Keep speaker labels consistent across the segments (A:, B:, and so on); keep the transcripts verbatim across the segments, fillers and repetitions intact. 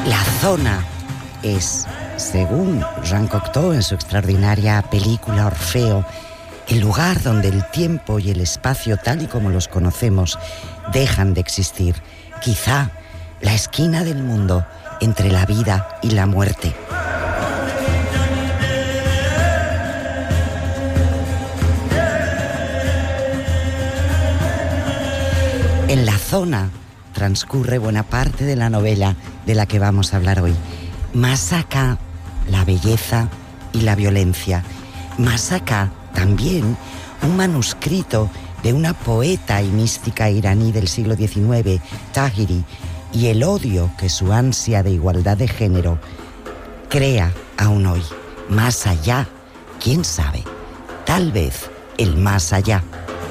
A: La zona es, según Jean Cocteau en su extraordinaria película Orfeo, el lugar donde el tiempo y el espacio tal y como los conocemos dejan de existir. Quizá la esquina del mundo entre la vida y la muerte. En la zona transcurre buena parte de la novela de la que vamos a hablar hoy. Más acá, la belleza y la violencia. Más acá, también, un manuscrito de una poeta y mística iraní del siglo diecinueve, Tahiri, y el odio que su ansia de igualdad de género crea aún hoy. Más allá, quién sabe, tal vez el más allá.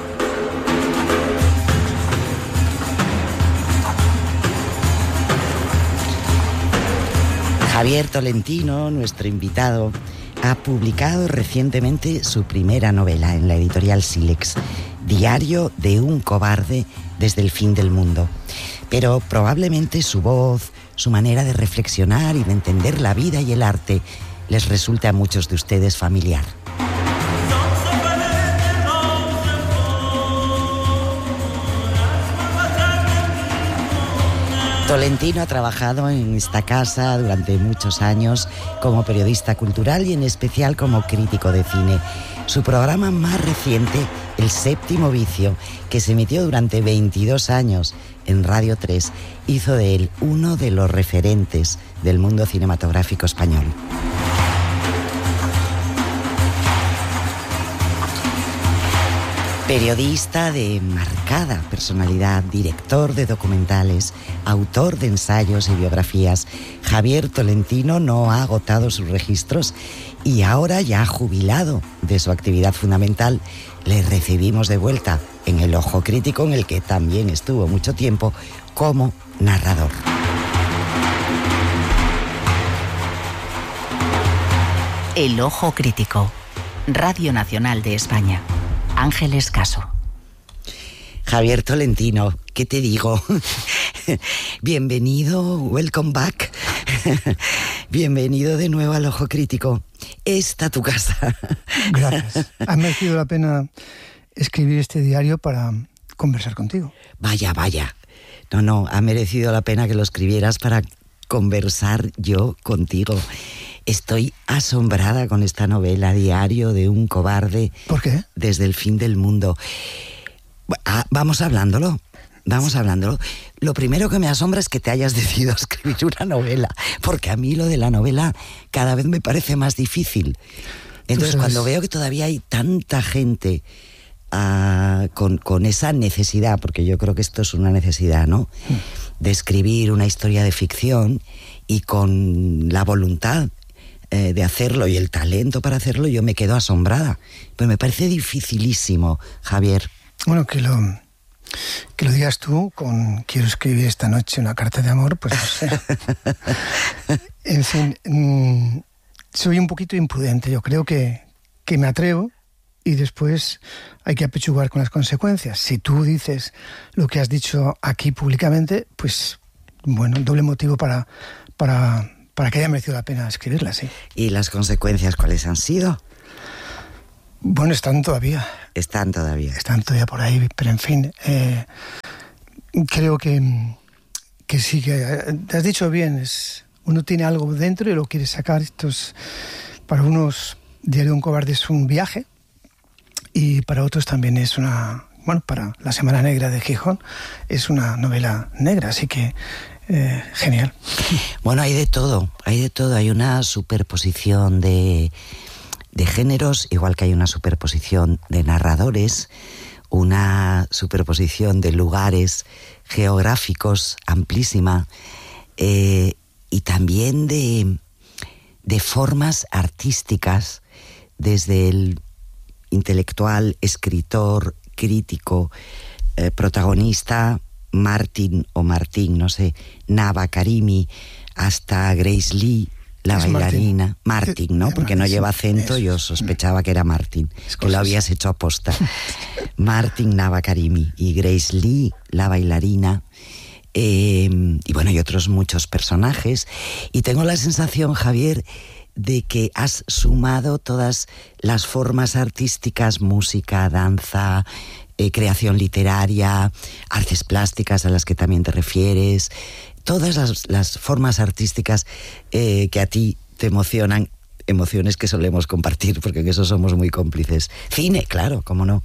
A: Javier Tolentino, nuestro invitado, ha publicado recientemente su primera novela en la editorial Sílex, Diario de un cobarde desde el fin del mundo. Pero probablemente su voz, su manera de reflexionar y de entender la vida y el arte les resulte a muchos de ustedes familiar. Tolentino ha trabajado en esta casa durante muchos años como periodista cultural y en especial como crítico de cine. Su programa más reciente, El Séptimo Vicio, que se emitió durante veintidós años en Radio tres, hizo de él uno de los referentes del mundo cinematográfico español. Periodista de marcada personalidad, director de documentales, autor de ensayos y biografías, Javier Tolentino no ha agotado sus registros y ahora, ya jubilado de su actividad fundamental, le recibimos de vuelta en El Ojo Crítico, en el que también estuvo mucho tiempo como narrador.
B: El Ojo Crítico, Radio Nacional de España. Ángeles Caso.
A: Javier Tolentino, ¿qué te digo? Bienvenido, welcome back. Bienvenido de nuevo al Ojo Crítico. Esta tu casa.
C: Gracias. Ha merecido la pena escribir este diario para conversar contigo.
A: Vaya, vaya. No, no, ha merecido la pena que lo escribieras para conversar yo contigo. Estoy asombrada con esta novela, Diario de un cobarde.
C: ¿Por qué?
A: Desde el fin del mundo. Ah, vamos hablándolo, vamos hablándolo. Lo primero que me asombra es que te hayas decidido a escribir una novela, porque a mí lo de la novela cada vez me parece más difícil. Entonces, cuando veo que todavía hay tanta gente uh, con, con esa necesidad, porque yo creo que esto es una necesidad, ¿no?, de escribir una historia de ficción y con la voluntad de hacerlo y el talento para hacerlo, yo me quedo asombrada. Pero me parece dificilísimo, Javier.
C: Bueno, que lo, que lo digas tú con quiero escribir esta noche una carta de amor, pues no sé. En fin, mmm, soy un poquito imprudente. Yo creo que, que me atrevo y después hay que apechugar con las consecuencias. Si tú dices lo que has dicho aquí públicamente, pues bueno, doble motivo para... para para que haya merecido la pena escribirla, sí.
A: ¿Y las consecuencias cuáles han sido?
C: Bueno, están todavía.
A: Están todavía.
C: Están todavía por ahí, pero en fin, eh, creo que, que sí, que te has dicho bien, es, uno tiene algo dentro y lo quiere sacar. Esto es, para unos, Diario de un cobarde es un viaje y para otros también es una, bueno, para La Semana Negra de Gijón es una novela negra, así que Eh, genial.
A: Bueno, hay de todo, hay de todo. Hay una superposición de, de géneros, igual que hay una superposición de narradores, una superposición de lugares geográficos amplísima, eh, y también de, de formas artísticas, desde el intelectual, escritor, crítico, eh, protagonista, Martin o Martín, no sé, Nava Karimi, hasta Grace Lee, la es bailarina. Martin, Martin, ¿no? Porque no lleva acento, yo sospechaba que era Martin, que lo habías hecho aposta. Martin Nava Karimi y Grace Lee, la bailarina, Eh, y bueno, hay otros muchos personajes. Y tengo la sensación, Javier, de que has sumado todas las formas artísticas, música, danza, eh, creación literaria, artes plásticas a las que también te refieres, todas las, las formas artísticas eh, que a ti te emocionan, emociones que solemos compartir, porque en eso somos muy cómplices. Cine, claro, cómo no.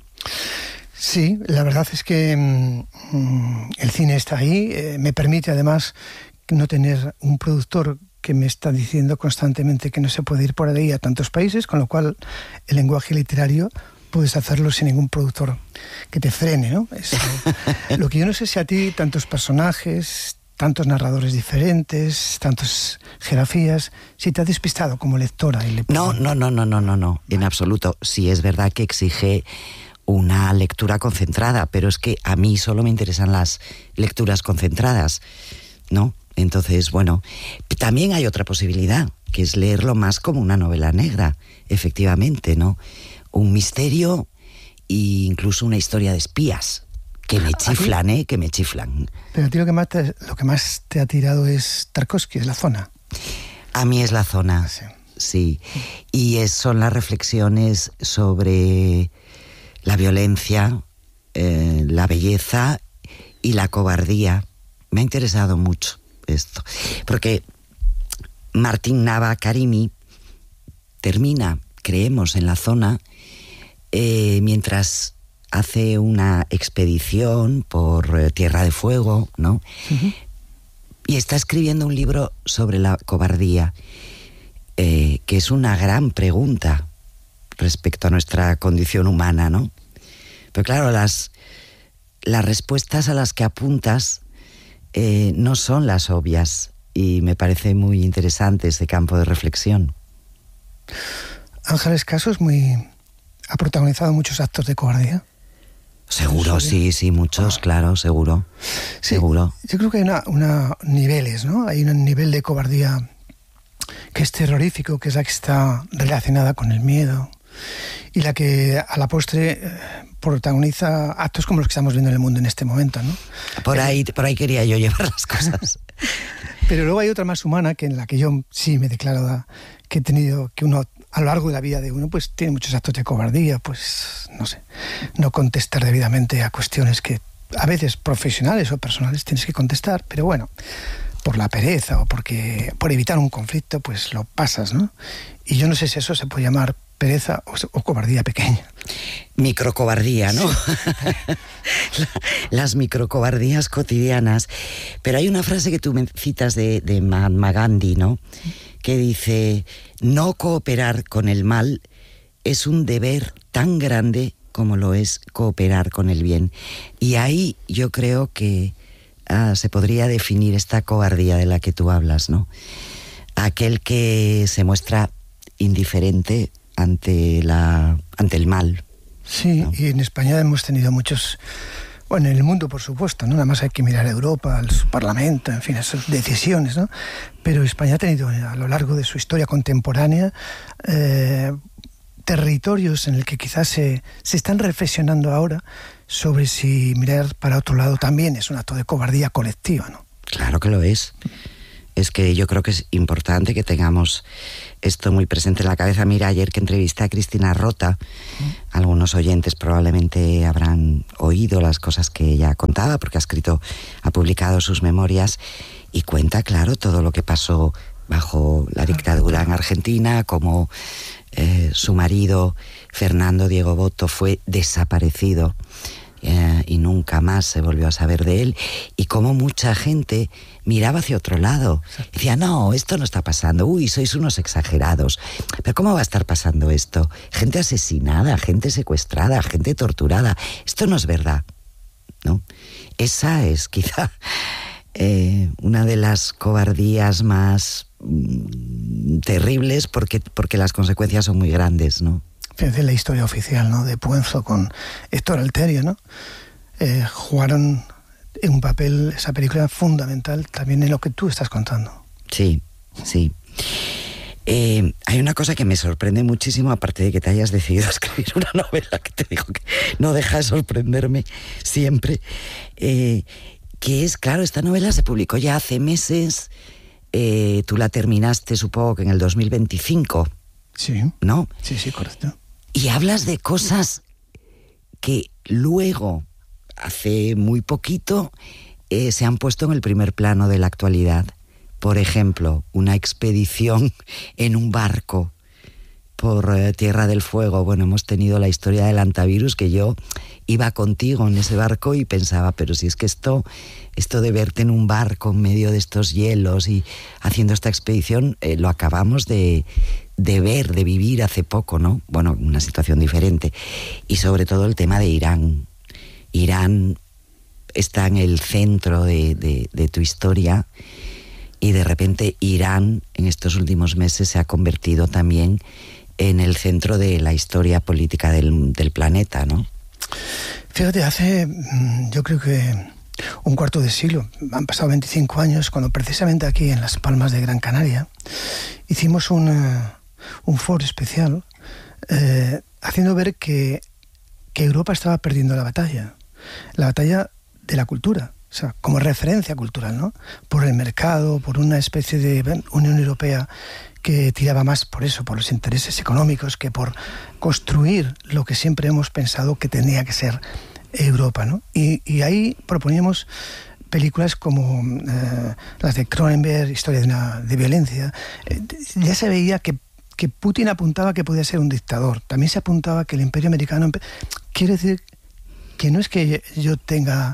C: Sí, la verdad es que mmm, el cine está ahí, eh, me permite además no tener un productor que me está diciendo constantemente que no se puede ir por ahí a tantos países, con lo cual el lenguaje literario puedes hacerlo sin ningún productor que te frene, ¿no? Eso, lo que yo no sé si a ti tantos personajes, tantos narradores diferentes, tantas geografías, si te ha despistado como lectora. Y le...
A: No, no, no, no, no, no, no, en absoluto. Sí es verdad que exige una lectura concentrada, pero es que a mí solo me interesan las lecturas concentradas, ¿no? Entonces, bueno, también hay otra posibilidad, que es leerlo más como una novela negra, efectivamente, ¿no? Un misterio e incluso una historia de espías, que me chiflan, ¿eh? Que me chiflan.
C: Pero a ti lo que más te, lo que más te ha tirado es Tarkovsky, es La Zona.
A: A mí es La Zona, sí. sí. Y es, son las reflexiones sobre la violencia, eh, la belleza y la cobardía. Me ha interesado mucho esto, porque Martín Nava Karimi termina, creemos, en La Zona, eh, mientras hace una expedición por eh, Tierra de Fuego, ¿no? Uh-huh. Y está escribiendo un libro sobre la cobardía, eh, que es una gran pregunta respecto a nuestra condición humana, ¿no? Pero claro, las, las respuestas a las que apuntas eh, no son las obvias, y me parece muy interesante ese campo de reflexión.
C: Ángeles Caso es muy... ha protagonizado muchos actos de cobardía.
A: Seguro, sí, sí, muchos, ah. claro, seguro, sí, seguro.
C: Yo creo que hay una, una niveles, ¿no? Hay un nivel de cobardía que es terrorífico, que es la que está relacionada con el miedo, y la que a la postre eh, protagoniza actos como los que estamos viendo en el mundo en este momento, ¿no?
A: Por ahí, por ahí quería yo llevar las cosas.
C: Pero luego hay otra más humana, que en la que yo sí me he declarado que he tenido, que uno a lo largo de la vida de uno pues tiene muchos actos de cobardía, pues no sé, no contestar debidamente a cuestiones que a veces profesionales o personales tienes que contestar, pero bueno, por la pereza o porque por evitar un conflicto pues lo pasas, ¿no? Y yo no sé si eso se puede llamar pereza o, o cobardía pequeña.
A: Microcobardía, ¿no? Sí. Las microcobardías cotidianas. Pero hay una frase que tú me citas de, de Mahatma Gandhi, ¿no? Que dice: no cooperar con el mal es un deber tan grande como lo es cooperar con el bien. Y ahí yo creo que ah, se podría definir esta cobardía de la que tú hablas, ¿no? Aquel que se muestra indiferente ante la ante el mal.
C: Sí, ¿no? Y en España hemos tenido muchos, bueno, en el mundo por supuesto, ¿no? Nada más hay que mirar a Europa, al Parlamento, en fin, esas decisiones, ¿no? Pero España ha tenido a lo largo de su historia contemporánea eh, territorios en el que quizás se, se están reflexionando ahora sobre si mirar para otro lado también es un acto de cobardía colectiva, ¿no?
A: Claro que lo es. Es que yo creo que es importante que tengamos esto muy presente en la cabeza. Mira, ayer que entrevisté a Cristina Rota, ¿Mm? algunos oyentes probablemente habrán oído las cosas que ella contaba, porque ha escrito, ha publicado sus memorias, y cuenta, claro, todo lo que pasó bajo la dictadura en Argentina, como eh, su marido, Fernando Diego Botto, fue desaparecido eh, y nunca más se volvió a saber de él, y cómo mucha gente miraba hacia otro lado. Decía, no, esto no está pasando. Uy, sois unos exagerados. Pero ¿cómo va a estar pasando esto? Gente asesinada, gente secuestrada, gente torturada. Esto no es verdad, ¿no? Esa es quizá eh, una de las cobardías más mm, terribles, porque, porque las consecuencias son muy grandes, ¿no?
C: Fíjense la historia oficial, ¿no? De Puenzo con Héctor Alterio, ¿no? Eh, jugaron en un papel, esa película fundamental también en lo que tú estás contando.
A: Sí, sí. Eh, hay una cosa que me sorprende muchísimo, aparte de que te hayas decidido a escribir una novela, que te digo que no deja de sorprenderme siempre, eh, que es, claro, esta novela se publicó ya hace meses, eh, tú la terminaste supongo que en el dos mil veinticinco.
C: Sí.
A: ¿No?
C: Sí, sí, correcto.
A: Y hablas de cosas que luego, hace muy poquito, eh, se han puesto en el primer plano de la actualidad. Por ejemplo, una expedición en un barco por eh, Tierra del Fuego. Bueno, hemos tenido la historia del Antivirus, que yo iba contigo en ese barco y pensaba, pero si es que esto, esto de verte en un barco en medio de estos hielos y haciendo esta expedición, eh, lo acabamos de, de ver, de vivir hace poco, ¿no? Bueno, una situación diferente. Y sobre todo el tema de Irán. Irán está en el centro de, de, de tu historia, y de repente Irán en estos últimos meses se ha convertido también en el centro de la historia política del, del planeta, ¿no?
C: Fíjate, hace yo creo que un cuarto de siglo, han pasado veinticinco años, cuando precisamente aquí en Las Palmas de Gran Canaria hicimos una, un foro especial eh, haciendo ver que, que Europa estaba perdiendo la batalla, la batalla de la cultura. O sea, como referencia cultural, ¿no? Por el mercado, por una especie de Unión Europea que tiraba más por eso, por los intereses económicos, que por construir lo que siempre hemos pensado que tenía que ser Europa, ¿no? Y, y ahí proponíamos películas como eh, las de Cronenberg, Historia de, una, de violencia. Eh, ya se veía que, que Putin apuntaba que podía ser un dictador. También se apuntaba que el Imperio Americano... Quiere decir que no es que yo tenga...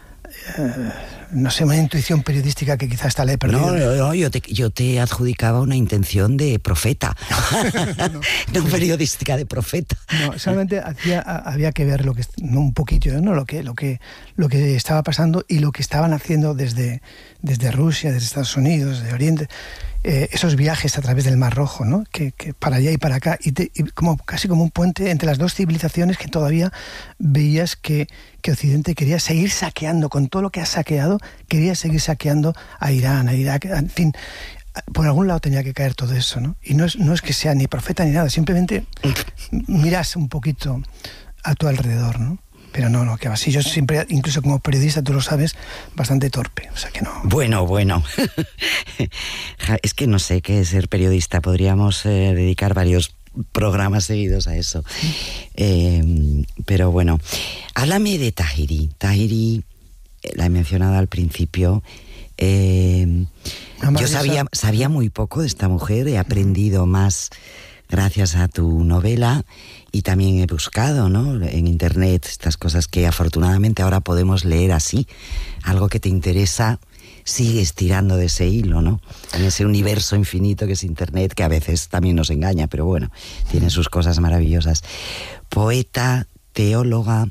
C: Uh, no sé, una intuición periodística que quizás está la he perdido.
A: No, no, no, yo te, yo te adjudicaba una intención de profeta, no, no, no periodística, de profeta.
C: No, solamente hacía, había que ver lo que, no, un poquillo, ¿no? Lo que, lo que, lo que estaba pasando y lo que estaban haciendo desde, desde Rusia, desde Estados Unidos, de Oriente, eh, esos viajes a través del Mar Rojo, ¿no? Que, que para allá y para acá, y, te, y como casi como un puente entre las dos civilizaciones que todavía veías que que Occidente quería seguir saqueando, con todo lo que ha saqueado, quería seguir saqueando a Irán, a Irak, en fin, por algún lado tenía que caer todo eso, ¿no? Y no es, no es que sea ni profeta ni nada, simplemente miras un poquito a tu alrededor, ¿no? Pero no, no, que va. Sí, yo siempre, incluso como periodista, tú lo sabes, bastante torpe, o sea que no.
A: Bueno, bueno. Es que no sé qué es ser periodista, podríamos eh, dedicar varios programas seguidos a eso. Eh, pero bueno, háblame de Tahiri. Tahiri, la he mencionado al principio. Eh, yo sabía, sabía muy poco de esta mujer, he aprendido más gracias a tu novela y también he buscado, ¿no?, en internet estas cosas que afortunadamente ahora podemos leer así. Algo que te interesa, sigues tirando de ese hilo, ¿no? En ese universo infinito que es Internet, que a veces también nos engaña, pero bueno, tiene sus cosas maravillosas. Poeta, teóloga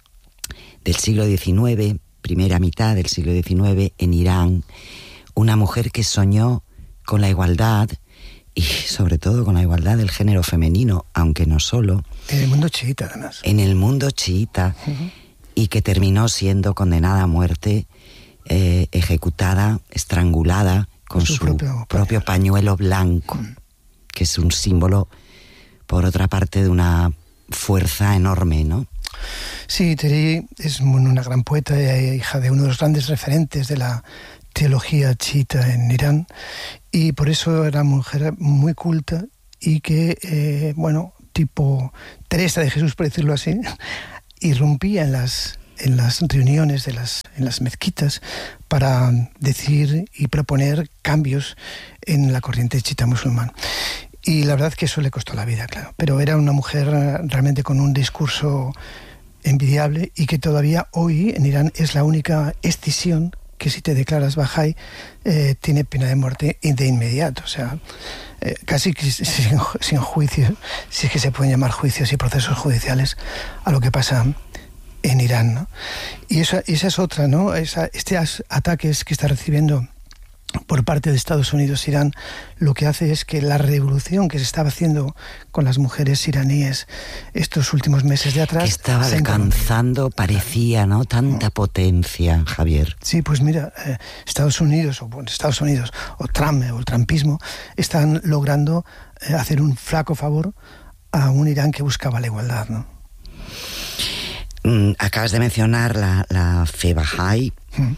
A: del siglo diecinueve, primera mitad del siglo diecinueve, en Irán, una mujer que soñó con la igualdad y sobre todo con la igualdad del género femenino, aunque no solo.
C: En el mundo chiita, además.
A: En el mundo chiita, uh-huh. Y que terminó siendo condenada a muerte, Eh, ejecutada, estrangulada con, con su, su propio, propio pañuelo blanco, mm. que es un símbolo, por otra parte, de una fuerza enorme, ¿no?
C: Sí, Tahiri es una gran poeta, hija de uno de los grandes referentes de la teología chiita en Irán, y por eso era una mujer muy culta y que, eh, bueno, tipo Teresa de Jesús, por decirlo así, irrumpía en las... en las reuniones de las, en las mezquitas para decir y proponer cambios en la corriente chiita musulmán. Y la verdad es que eso le costó la vida, claro. Pero era una mujer realmente con un discurso envidiable y que todavía hoy en Irán es la única escisión que, si te declaras Bahá'í, eh, tiene pena de muerte de inmediato. O sea, eh, casi sin, sin juicio, si es que se pueden llamar juicios y procesos judiciales a lo que pasa en Irán, ¿no? Y esa, esa es otra, ¿no? Esa, estos ataques que está recibiendo por parte de Estados Unidos Irán, lo que hace es que la revolución que se estaba haciendo con las mujeres iraníes estos últimos meses de atrás...
A: Que estaba alcanzando, parecía, ¿no?, tanta potencia, Javier.
C: Sí, pues mira, eh, Estados Unidos, o bueno, Estados Unidos, o Trump, o el trumpismo, están logrando eh, hacer un flaco favor a un Irán que buscaba la igualdad, ¿no?
A: Acabas de mencionar la, la fe Bahá'í. Mm.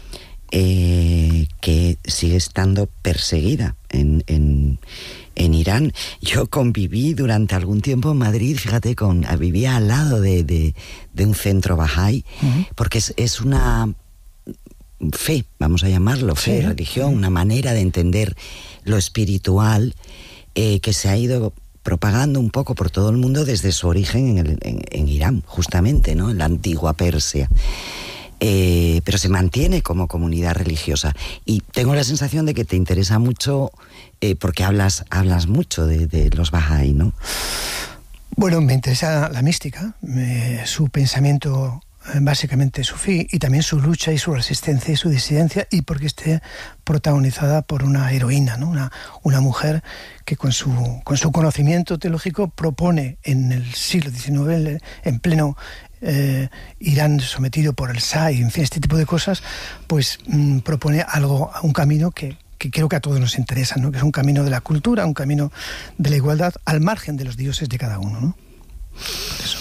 A: eh, que sigue estando perseguida en, en, en Irán. Yo conviví durante algún tiempo en Madrid, fíjate, con, vivía al lado de, de, de un centro Bahá'í, uh-huh. porque es, es una fe, vamos a llamarlo, fe, sí. religión, una manera de entender lo espiritual eh, que se ha ido propagando un poco por todo el mundo desde su origen en, el, en, en Irán, justamente, ¿no? En la antigua Persia. Eh, pero se mantiene como comunidad religiosa. Y tengo la sensación de que te interesa mucho, eh, porque hablas, hablas mucho de, de los Bahá'í, ¿no?
C: Bueno, me interesa la mística, me, su pensamiento básicamente sufí, y también su lucha y su resistencia y su disidencia, y porque esté protagonizada por una heroína, ¿no? una, una mujer que con su, con su conocimiento teológico propone en el siglo diecinueve, en pleno eh, Irán sometido por el Shah, y en fin, este tipo de cosas, pues mmm, propone algo, un camino que, que creo que a todos nos interesa, ¿no? Que es un camino de la cultura, un camino de la igualdad, al margen de los dioses de cada uno, ¿no? Por eso.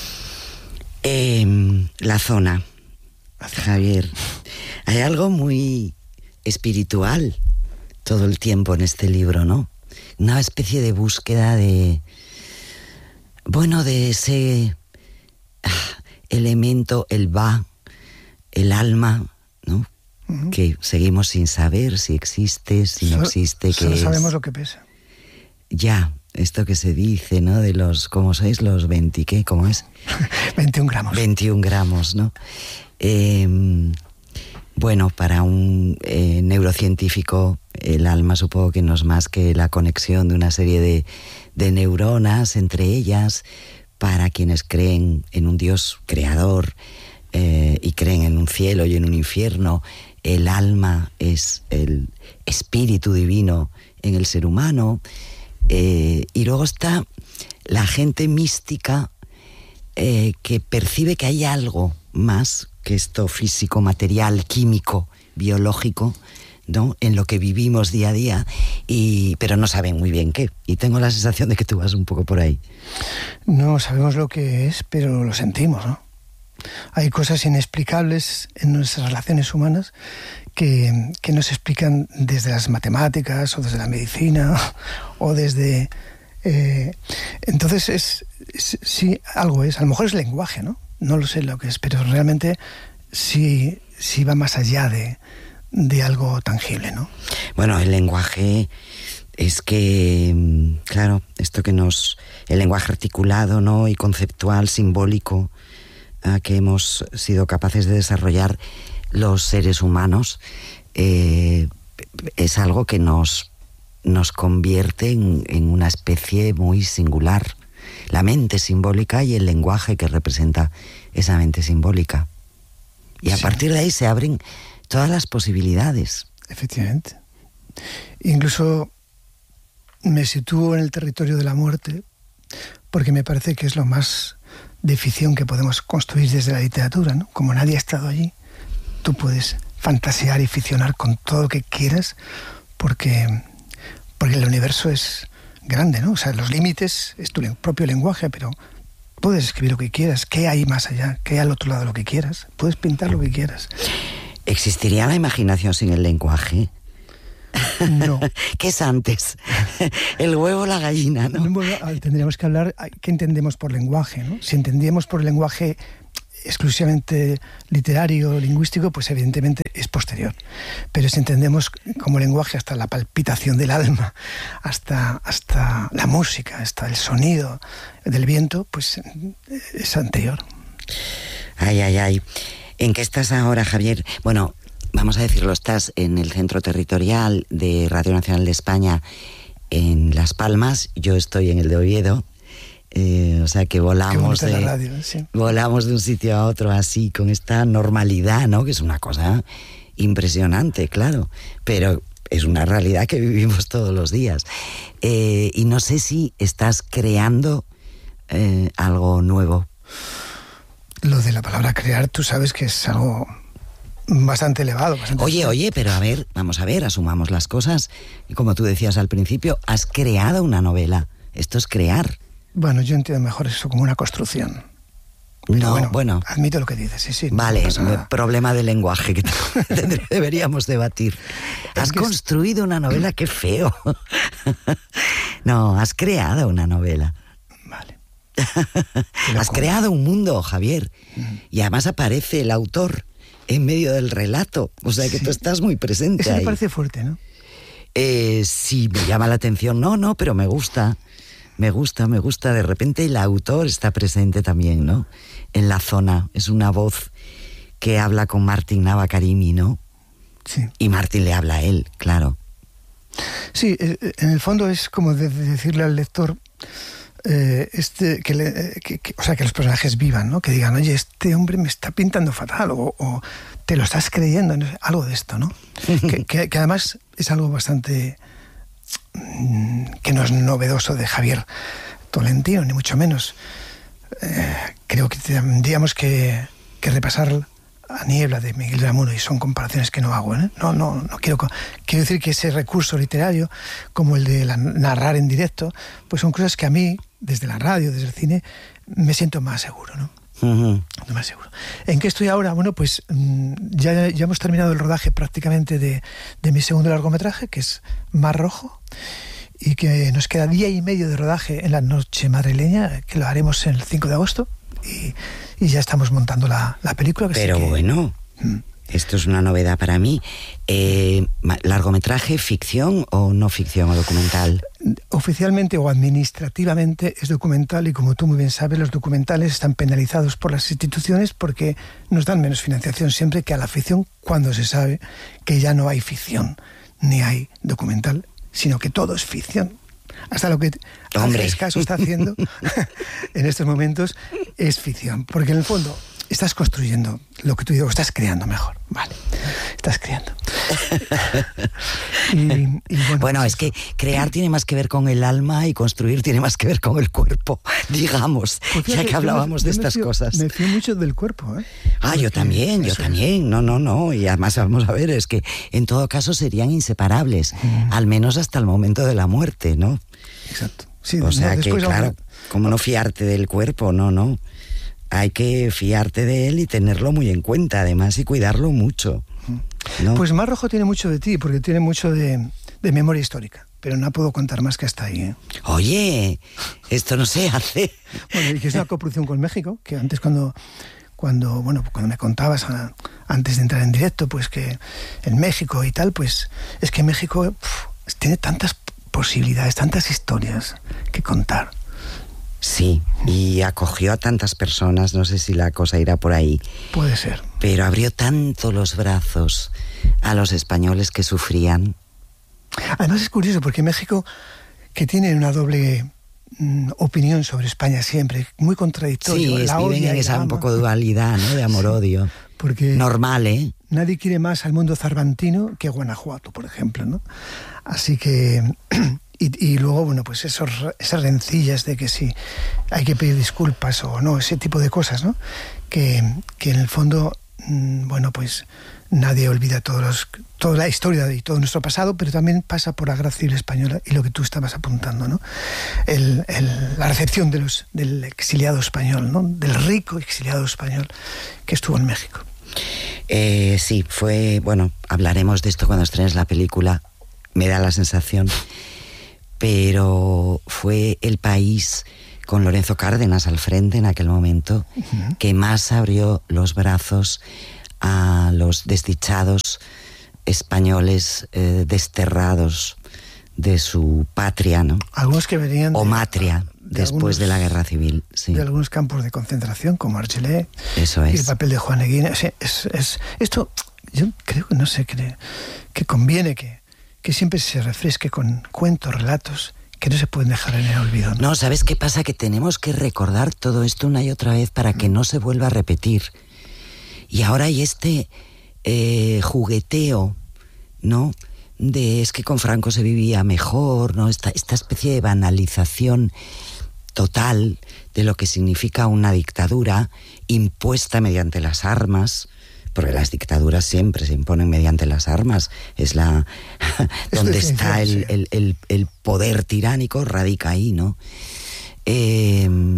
A: Eh, la zona, Javier. Hay algo muy espiritual todo el tiempo en este libro, ¿no? Una especie de búsqueda de, bueno, de ese ah, elemento, el ba, el alma, ¿no? Uh-huh. Que seguimos sin saber si existe, si no solo, existe.
C: Solo
A: que
C: sabemos
A: es...
C: lo que pesa.
A: Ya. Esto que se dice, ¿no? De los, ¿cómo sois? Los veinte, ¿qué? ¿Cómo es?
C: veintiún gramos.
A: veintiún gramos, ¿no? Eh, bueno, para un eh, neurocientífico, el alma supongo que no es más que la conexión de una serie de, de neuronas entre ellas. Para quienes creen en un Dios creador eh, y creen en un cielo y en un infierno, el alma es el espíritu divino en el ser humano. Eh, y luego está la gente mística eh, que percibe que hay algo más que esto físico, material, químico, biológico, ¿no? En lo que vivimos día a día, y, pero no saben muy bien qué. Y tengo la sensación de que tú vas un poco por ahí.
C: No sabemos lo que es, pero lo sentimos, ¿no? Hay cosas inexplicables en nuestras relaciones humanas que, que no se explican desde las matemáticas o desde la medicina o desde... Eh, entonces, es, es, sí, algo es. A lo mejor es lenguaje, ¿no? No lo sé lo que es, pero realmente sí, sí va más allá de, de algo tangible, ¿no?
A: Bueno, el lenguaje es que, claro, esto que nos... El lenguaje articulado, ¿no? Y conceptual, simbólico, a que hemos sido capaces de desarrollar los seres humanos, eh, es algo que nos, nos convierte en, en una especie muy singular. La mente simbólica y el lenguaje que representa esa mente simbólica. Y a sí. partir de ahí se abren todas las posibilidades.
C: Efectivamente. Incluso me sitúo en el territorio de la muerte, porque me parece que es lo más de ficción que podemos construir desde la literatura, ¿no? Como nadie ha estado allí, tú puedes fantasear y ficcionar con todo lo que quieras, porque, porque el universo es grande, ¿no? O sea, los límites es tu propio lenguaje, pero puedes escribir lo que quieras. ¿Qué hay más allá? ¿Qué hay al otro lado de lo que quieras? Puedes pintar lo que quieras.
A: ¿Existiría la imaginación sin el lenguaje?
C: No.
A: ¿Qué es antes? El huevo o la gallina, ¿no?
C: Tendríamos que hablar qué entendemos por lenguaje, ¿no? Si entendíamos por lenguaje exclusivamente literario, lingüístico, pues evidentemente es posterior. Pero si entendemos como lenguaje hasta la palpitación del alma, hasta, hasta la música, hasta el sonido del viento, pues es anterior.
A: Ay, ay, ay. ¿En qué estás ahora, Javier? Bueno, vamos a decirlo, estás en el centro territorial de Radio Nacional de España en Las Palmas, yo estoy en el de Oviedo, eh, o sea que volamos de,
C: radio, sí.
A: volamos de un sitio a otro así, con esta normalidad, ¿no? Que es una cosa impresionante, claro, pero es una realidad que vivimos todos los días. Eh, y no sé si estás creando eh, algo nuevo.
C: Lo de la palabra crear, tú sabes que es algo bastante elevado. Bastante
A: oye,
C: elevado.
A: oye, pero a ver, vamos a ver, asumamos las cosas. Como tú decías al principio, has creado una novela. Esto es crear.
C: Bueno, yo entiendo mejor eso como una construcción.
A: No,
C: bueno,
A: bueno.
C: Admito lo que dices, sí, sí.
A: Vale,
C: No
A: problema de lenguaje que deberíamos debatir. Has construido una novela, qué feo. No, has creado una novela.
C: Vale.
A: Has creado un mundo, Javier. Mm. Y además aparece el autor en medio del relato. O sea que sí. Tú estás muy presente.
C: Eso
A: ahí.
C: me parece fuerte, ¿no?
A: Eh, sí, me llama la atención. No, no, pero me gusta. Me gusta, me gusta. De repente el autor está presente también, ¿no? En la zona. Es una voz que habla con Martín Navakarimi, ¿no?
C: Sí.
A: Y Martín le habla a él, claro.
C: Sí, en el fondo es como de decirle al lector eh, este que, le, que, que, o sea, que los personajes vivan, ¿no? Que digan, oye, este hombre me está pintando fatal, o, o te lo estás creyendo, ¿no? Algo de esto, ¿no? que, que, que además es algo bastante que no es novedoso de Javier Tolentino, ni mucho menos. Eh, creo que tendríamos que, que repasar a Niebla de Miguel de Unamuno, y son comparaciones que no hago, ¿eh? No, no, no quiero... Quiero decir que ese recurso literario, como el de la, narrar en directo, pues son cosas que a mí, desde la radio, desde el cine, me siento más seguro, ¿no? Uh-huh. Más seguro. ¿En qué estoy ahora? Bueno, pues ya, ya hemos terminado el rodaje prácticamente de, de mi segundo largometraje, que es Mar Rojo, y que nos queda día y medio de rodaje en la noche madrileña, que lo haremos el cinco de agosto, y, y ya estamos montando la, la película. Que
A: Pero
C: que...
A: bueno, mm. esto es una novedad para mí. Eh, ¿Largometraje, ficción o no ficción o documental?
C: Oficialmente o administrativamente es documental, y como tú muy bien sabes, los documentales están penalizados por las instituciones porque nos dan menos financiación siempre que a la ficción, cuando se sabe que ya no hay ficción ni hay documental, sino que todo es ficción. Hasta lo que Ángeles Caso está haciendo en estos momentos es ficción, porque en el fondo estás construyendo lo que tú dices, estás creando mejor, vale, estás creando. y, y bueno,
A: bueno
C: pues
A: es que crear tiene más que ver con el alma y construir tiene más que ver con el cuerpo, digamos, pues ya que hablábamos me, de estas
C: me fío,
A: cosas.
C: Me fío mucho del cuerpo, ¿eh?
A: Ah, porque yo también, yo también, es. no, no, no, y además vamos a ver, es que en todo caso serían inseparables, mm. al menos hasta el momento de la muerte, ¿no?
C: Exacto. Sí,
A: o sea
C: no,
A: que, claro, aunque... como no fiarte del cuerpo, no, no. Hay que fiarte de él y tenerlo muy en cuenta, además, y cuidarlo mucho, ¿no?
C: Pues Mar Rojo tiene mucho de ti, porque tiene mucho de, de memoria histórica, pero no puedo contar más que hasta ahí, ¿eh?
A: Oye, esto no se hace.
C: Bueno, y que es una coproducción con México, que antes cuando... Cuando, bueno, cuando me contabas a, antes de entrar en directo, pues que en México y tal, pues es que México uf, tiene tantas posibilidades, tantas historias que contar.
A: Sí, y acogió a tantas personas, no sé si la cosa irá por ahí.
C: Puede ser.
A: Pero abrió tanto los brazos a los españoles que sufrían.
C: Además es curioso, porque México, que tiene una doble mm, opinión sobre España siempre, muy contradictoria.
A: Sí,
C: la
A: viven en esa un poco dualidad, ¿no? De amor-odio. Sí, porque normal, ¿eh?
C: Nadie quiere más al mundo cervantino que Guanajuato, por ejemplo, ¿no? Así que... Y, y luego, bueno, pues esos, esas rencillas de que si hay que pedir disculpas o no, ese tipo de cosas, ¿no? Que, que en el fondo, mmm, bueno, pues nadie olvida todos los, toda la historia y todo nuestro pasado, pero también pasa por la gracia civil española y lo que tú estabas apuntando, ¿no? El, el, la recepción de los, del exiliado español, ¿no? Del rico exiliado español que estuvo en México.
A: Eh, sí, fue, bueno, hablaremos de esto cuando estrenes la película, me da la sensación... pero fue el país, con Lorenzo Cárdenas al frente en aquel momento, uh-huh. que más abrió los brazos a los desdichados españoles eh, desterrados de su patria, ¿no?
C: Algunos que venían
A: o
C: de,
A: matria de después algunos, de la guerra civil, sí.
C: De algunos campos de concentración, como Argelé.
A: Eso es.
C: Y el papel de Juan Eguina. Es, es, es, esto, yo creo que no sé, que, que conviene que que siempre se refresque con cuentos, relatos que no se pueden dejar en el olvido, ¿no?
A: No, ¿sabes qué pasa? Que tenemos que recordar todo esto una y otra vez para que no se vuelva a repetir. Y ahora hay este eh, jugueteo, ¿no? De es que con Franco se vivía mejor, ¿no? Esta, esta especie de banalización total de lo que significa una dictadura impuesta mediante las armas, porque las dictaduras siempre se imponen mediante las armas, es la donde está el, el, el, el poder tiránico, radica ahí, ¿no? Eh,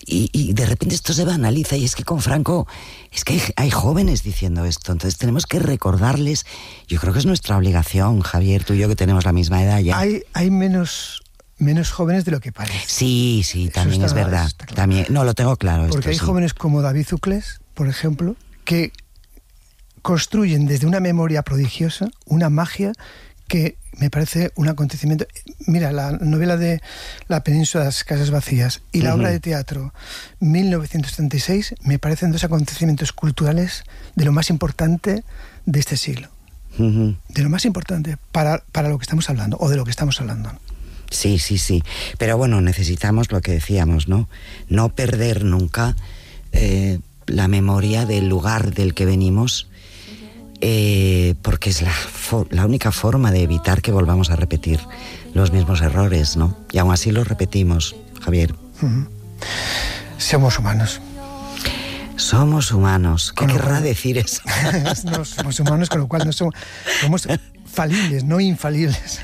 A: y, y de repente esto se banaliza, y es que con Franco, es que hay, hay jóvenes diciendo esto, entonces tenemos que recordarles, yo creo que es nuestra obligación, Javier, tú y yo que tenemos la misma edad ya.
C: Hay, hay menos... menos jóvenes de lo que parece.
A: Sí, sí, también
C: está,
A: es verdad. Claro. También, no, lo tengo claro.
C: Porque
A: esto,
C: hay
A: sí.
C: jóvenes como David Zuclés, por ejemplo, que construyen desde una memoria prodigiosa una magia que me parece un acontecimiento. Mira, la novela de La península de las casas vacías y la uh-huh. obra de teatro mil novecientos treinta y seis me parecen dos acontecimientos culturales de lo más importante de este siglo. Uh-huh. De lo más importante para, para lo que estamos hablando, o de lo que estamos hablando, ¿no?
A: Sí, sí, sí. Pero bueno, necesitamos lo que decíamos, ¿no? No perder nunca eh, la memoria del lugar del que venimos, eh, porque es la, for- la única forma de evitar que volvamos a repetir los mismos errores, ¿no? Y aún así los repetimos, Javier.
C: Uh-huh. Somos humanos.
A: Somos humanos. ¿Qué
C: con
A: querrá
C: cual,
A: decir eso?
C: No somos humanos, con lo cual no somos, somos falibles, no infalibles.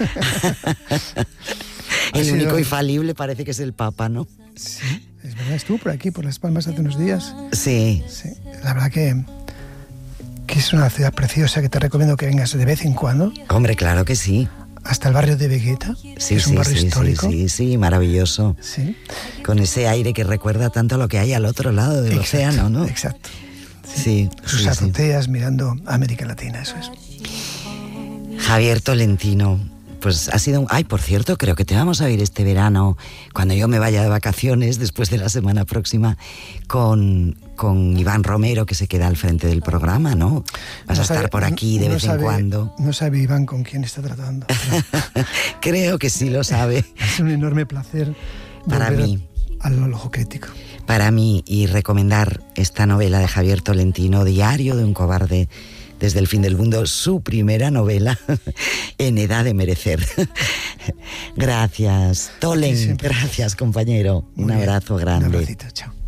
A: El
C: sido...
A: único infalible parece que es el Papa, ¿no?
C: Sí, es verdad, estuvo por aquí, por Las Palmas, hace unos días.
A: Sí.
C: Sí, la verdad que, que es una ciudad preciosa que te recomiendo que vengas de vez en cuando.
A: Hombre, claro que sí.
C: Hasta el barrio de Vegueta,
A: sí,
C: que es
A: sí,
C: un barrio
A: sí,
C: histórico.
A: Sí, sí, sí, maravilloso.
C: Sí.
A: Con ese aire que recuerda tanto a lo que hay al otro lado del
C: exacto,
A: océano, ¿no?
C: Exacto.
A: Sí. sí
C: Sus
A: sí,
C: azoteas
A: sí.
C: mirando a América Latina, eso es.
A: Javier Tolentino, pues ha sido un... Ay, por cierto, creo que te vamos a ver este verano, cuando yo me vaya de vacaciones, después de la semana próxima, con, con Iván Romero, que se queda al frente del programa, ¿no? Vas
C: no
A: a
C: sabe,
A: estar por aquí de
C: no
A: vez
C: sabe,
A: en cuando.
C: No sabe Iván con quién está tratando.
A: Creo que sí lo sabe.
C: Es un enorme placer
A: para mí.
C: Al ojo crítico.
A: Para mí, y recomendar esta novela de Javier Tolentino, Diario de un cobarde desde el fin del mundo, su primera novela en edad de merecer. Gracias, Tolen. Gracias, compañero. Muy un abrazo bien. grande.
C: Un abracito, chao.